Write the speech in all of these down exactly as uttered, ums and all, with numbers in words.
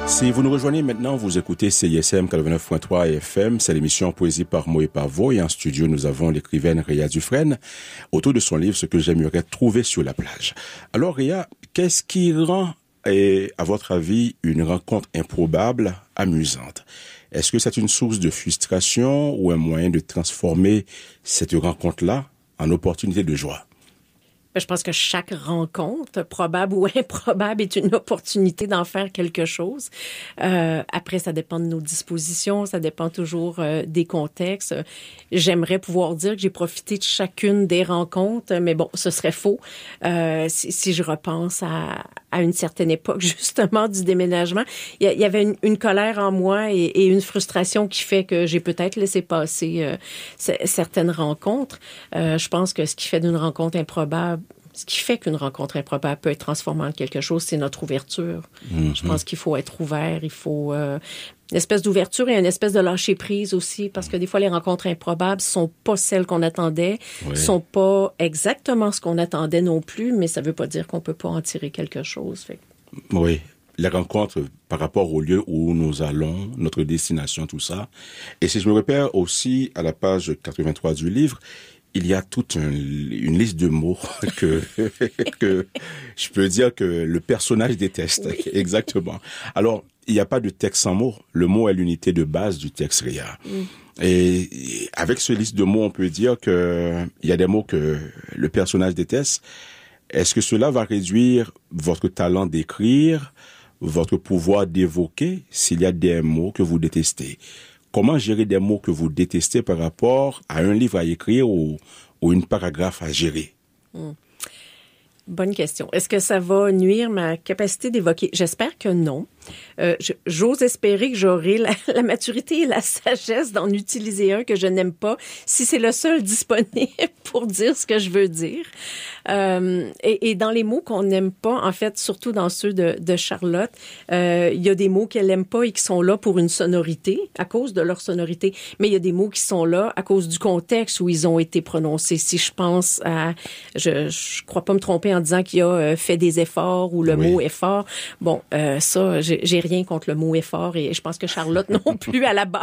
Si vous nous rejoignez maintenant, vous écoutez C I S M quatre-vingt-neuf point trois F M. C'est l'émission Poésie par mots et par voix. Et en studio, nous avons l'écrivaine Réa Dufresne autour de son livre « Ce que j'aimerais trouver sur la plage ». Alors Réa, qu'est-ce qui rend, et, à votre avis, une rencontre improbable amusante? Est-ce que c'est une source de frustration ou un moyen de transformer cette rencontre-là en opportunité de joie? Je pense que chaque rencontre, probable ou improbable, est une opportunité d'en faire quelque chose. Euh, après, ça dépend de nos dispositions, ça dépend toujours euh, des contextes. J'aimerais pouvoir dire que j'ai profité de chacune des rencontres, mais bon, ce serait faux. Euh, si, si je repense à, à une certaine époque, justement, du déménagement, il y, y avait une, une colère en moi et, et une frustration qui fait que j'ai peut-être laissé passer euh, c- certaines rencontres. Euh, je pense que ce qui fait d'une rencontre improbable, ce qui fait qu'une rencontre improbable peut être transformée en quelque chose, c'est notre ouverture. Mm-hmm. Je pense qu'il faut être ouvert, il faut euh, une espèce d'ouverture et une espèce de lâcher prise aussi, parce que des fois, les rencontres improbables sont pas celles qu'on attendait, oui. sont pas exactement ce qu'on attendait non plus, mais ça veut pas dire qu'on peut pas en tirer quelque chose. Fait. Oui. Les rencontres par rapport au lieu où nous allons, notre destination, tout ça. Et si je me repère aussi à la page quatre-vingt-trois du livre, il y a toute un, une liste de mots que que je peux dire que le personnage déteste. Oui. Exactement. Alors, il n'y a pas de texte sans mots. Le mot est l'unité de base du texte Réa. Mm. Et avec ce liste de mots, on peut dire que il y a des mots que le personnage déteste. Est-ce que cela va réduire votre talent d'écrire, votre pouvoir d'évoquer, s'il y a des mots que vous détestez? Comment gérer des mots que vous détestez par rapport à un livre à écrire ou, ou une paragraphe à gérer? Mmh. Bonne question. Est-ce que ça va nuire ma capacité d'évoquer? J'espère que non. Euh, je, j'ose espérer que j'aurai la, la maturité et la sagesse d'en utiliser un que je n'aime pas, si c'est le seul disponible pour dire ce que je veux dire. Euh, et, et dans les mots qu'on n'aime pas, en fait, surtout dans ceux de, de Charlotte, euh, il y a des mots qu'elle n'aime pas et qui sont là pour une sonorité, à cause de leur sonorité. Mais il y a des mots qui sont là à cause du contexte où ils ont été prononcés. Si je pense à... Je je crois pas me tromper en disant qu'il a euh, fait des efforts ou le oui. mot effort. Bon, euh, ça, j'ai J'ai rien contre le mot effort et je pense que Charlotte non plus à la base.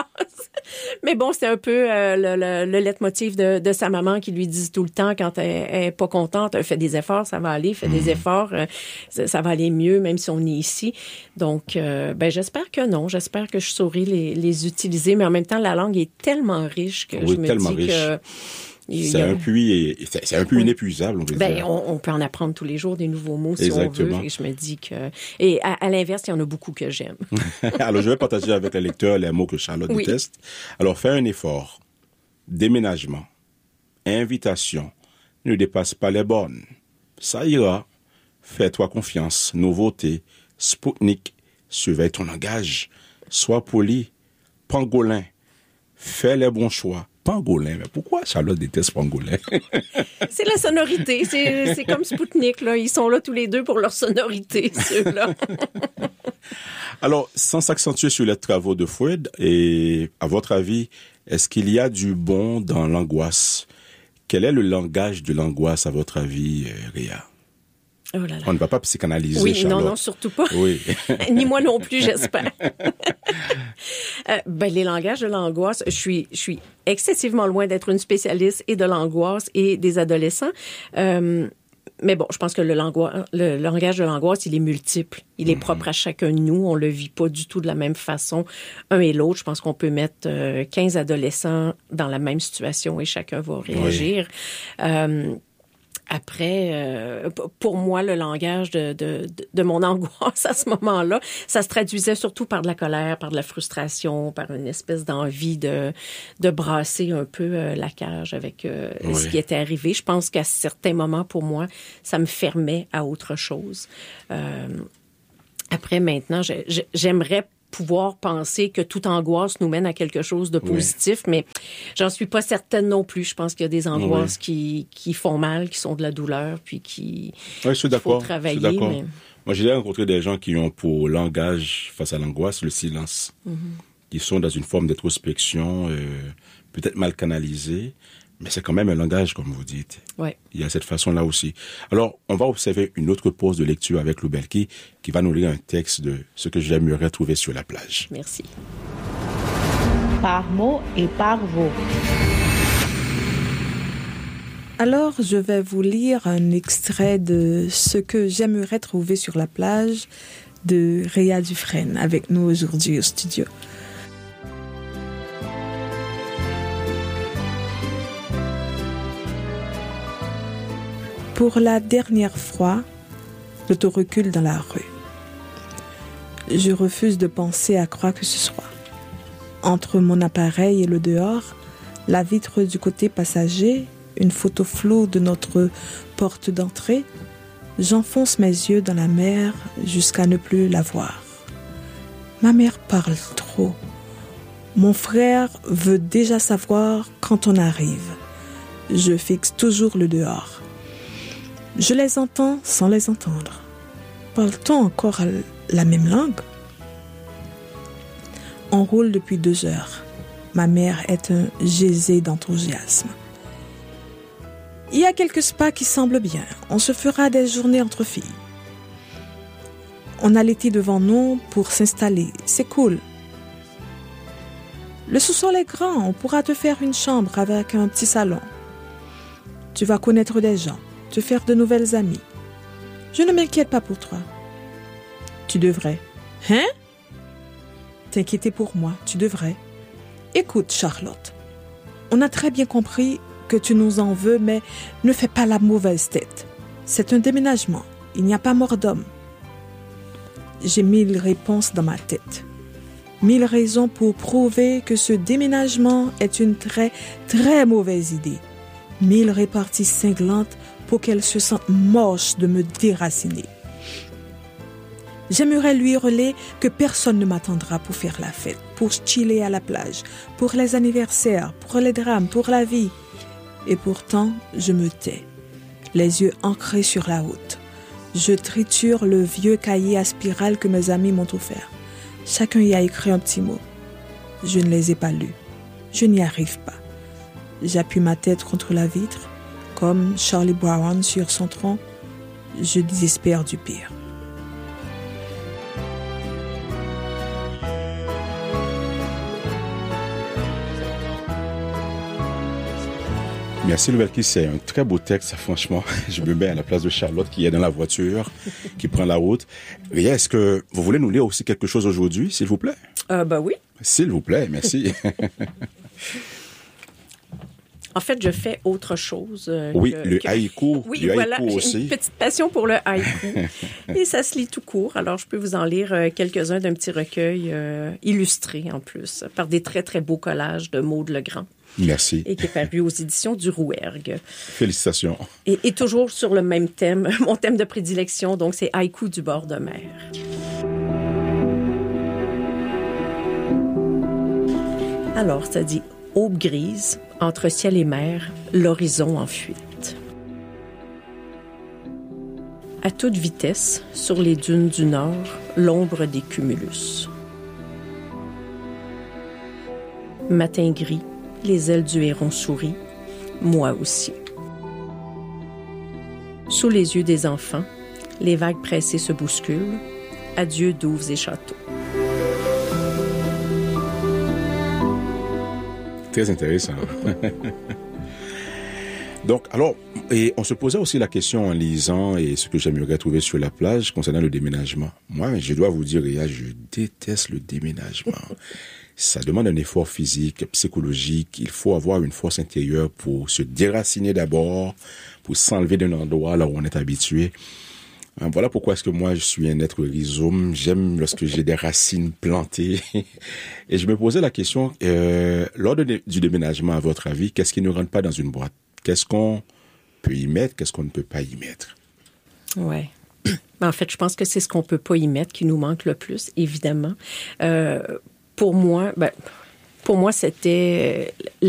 Mais bon, c'est un peu euh, le, le, le leitmotiv de, de sa maman qui lui dit tout le temps quand elle, elle est pas contente, fais des efforts, ça va aller, fais mmh. des efforts, euh, ça, ça va aller mieux même si on est ici. Donc, euh, ben j'espère que non, j'espère que je saurai les, les utiliser, mais en même temps, la langue est tellement riche que oui, je me tellement dis riche. que... C'est un puits, c'est, c'est un puits inépuisable, on peut ben, dire. On, on peut en apprendre tous les jours des nouveaux mots si Exactement. on veut. Et je me dis que... Et à, à l'inverse, il y en a beaucoup que j'aime. Alors, je vais partager avec les lecteurs les mots que Charlotte oui. déteste. Alors, faire un effort, déménagement, invitation, ne dépasse pas les bornes. Ça ira. Fais-toi confiance, nouveauté, Spoutnik, surveille ton langage, sois poli, pangolin, fais les bons choix. Pangolin, mais pourquoi Charlotte déteste Pangolin? C'est la sonorité, c'est, c'est comme Spoutnik, là. Ils sont là tous les deux pour leur sonorité, ceux-là. Alors, sans s'accentuer sur les travaux de Freud, et à votre avis, est-ce qu'il y a du bon dans l'angoisse? Quel est le langage de l'angoisse, à votre avis, Réa? Oh là là. On ne va pas psychanalyser, oui, Charlotte. Non, non, surtout pas. Oui. Ni moi non plus, j'espère. euh, ben, les langages de l'angoisse, je suis, je suis excessivement loin d'être une spécialiste et de l'angoisse et des adolescents. Euh, mais bon, je pense que le, langoi- le langage de l'angoisse, il est multiple. Il est mm-hmm. propre à chacun de nous. On le vit pas du tout de la même façon, un et l'autre. Je pense qu'on peut mettre euh, quinze adolescents dans la même situation et chacun va réagir. Oui. Euh, Après, euh, pour moi, le langage de, de, de mon angoisse à ce moment-là, ça se traduisait surtout par de la colère, par de la frustration, par une espèce d'envie de, de brasser un peu euh, la cage avec euh, oui. ce qui était arrivé. Je pense qu'à certains moments, pour moi, ça me fermait à autre chose. Euh, après, maintenant, je, je, j'aimerais pouvoir penser que toute angoisse nous mène à quelque chose de positif, oui. mais j'en suis pas certaine non plus. Je pense qu'il y a des angoisses oui. qui, qui font mal, qui sont de la douleur, puis qui oui, je suis d'accord. faut travailler. Je suis d'accord. Mais... Moi, j'ai rencontré des gens qui ont pour langage face à l'angoisse le silence, mm-hmm. qui sont dans une forme d'introspection, euh, peut-être mal canalisée, Mais c'est quand même un langage, comme vous dites. Ouais. Il y a cette façon-là aussi. Alors, on va observer une autre pause de lecture avec Lou Belki, qui va nous lire un texte de ce que j'aimerais trouver sur la plage. Merci. Par mots et par vous. Alors, je vais vous lire un extrait de ce que j'aimerais trouver sur la plage de Réa Dufresne avec nous aujourd'hui au studio. Pour la dernière fois, l'auto recule dans la rue. Je refuse de penser à quoi que ce soit. Entre mon appareil et le dehors, la vitre du côté passager, une photo floue de notre porte d'entrée, j'enfonce mes yeux dans la mer jusqu'à ne plus la voir. Ma mère parle trop. Mon frère veut déjà savoir quand on arrive. Je fixe toujours le dehors. Je les entends sans les entendre. Parle-t-on encore la même langue? On roule depuis deux heures. Ma mère est un geyser d'enthousiasme. Il y a quelques spas qui semblent bien. On se fera des journées entre filles. On a l'été devant nous pour s'installer. C'est cool. Le sous-sol est grand. On pourra te faire une chambre avec un petit salon. Tu vas connaître des gens, te faire de nouvelles amies. Je ne m'inquiète pas pour toi. Tu devrais. Hein? T'inquiéter pour moi, tu devrais. Écoute, Charlotte, on a très bien compris que tu nous en veux, mais ne fais pas la mauvaise tête. C'est un déménagement. Il n'y a pas mort d'homme. J'ai mille réponses dans ma tête. Mille raisons pour prouver que ce déménagement est une très, très mauvaise idée. Mille réparties cinglantes pour qu'elle se sente moche de me déraciner. J'aimerais lui hurler que personne ne m'attendra pour faire la fête, pour chiller à la plage, pour les anniversaires, pour les drames, pour la vie. Et pourtant, je me tais, les yeux ancrés sur la route. Je triture le vieux cahier à spirale que mes amis m'ont offert. Chacun y a écrit un petit mot. Je ne les ai pas lus. Je n'y arrive pas. J'appuie ma tête contre la vitre, comme Charlie Brown sur son tronc. Je désespère du pire. Merci Lou Belki, c'est un très beau texte, franchement. Je me mets à la place de Charlotte qui est dans la voiture, qui prend la route. Et est-ce que vous voulez nous lire aussi quelque chose aujourd'hui, s'il vous plaît? Euh, ben oui. S'il vous plaît, merci. En fait, je fais autre chose. Euh, oui, que, le que... haïku. Oui, le voilà, haïku j'ai aussi. une petite passion pour le haïku. Et ça se lit tout court. Alors, je peux vous en lire euh, quelques-uns d'un petit recueil euh, illustré, en plus, par des très, très beaux collages de Maude Legrand. Merci. Et qui est paru aux éditions du Rouergue. Félicitations. Et, et toujours sur le même thème, mon thème de prédilection, donc c'est haïku du bord de mer. Alors, ça dit « Aube grise, entre ciel et mer, l'horizon en fuite. » À toute vitesse, sur les dunes du nord, l'ombre des cumulus. Matin gris, les ailes du héron sourient, moi aussi. Sous les yeux des enfants, les vagues pressées se bousculent. Adieu douves et châteaux. Très intéressant. Donc, alors, et on se posait aussi la question en lisant et ce que j'aimerais trouver sur la plage concernant le déménagement. Moi, je dois vous dire, Réa, je déteste le déménagement. Ça demande un effort physique, psychologique. Il faut avoir une force intérieure pour se déraciner d'abord, pour s'enlever d'un endroit là où on est habitué. Voilà pourquoi est-ce que moi, je suis un être rhizome. J'aime lorsque j'ai des racines plantées. Et je me posais la question, euh, lors de, du déménagement, à votre avis, qu'est-ce qui ne rentre pas dans une boîte? Qu'est-ce qu'on peut y mettre? Qu'est-ce qu'on ne peut pas y mettre? Ouais. En fait, je pense que c'est ce qu'on peut pas y mettre qui nous manque le plus, évidemment. Euh, pour moi, ben, pour moi, c'était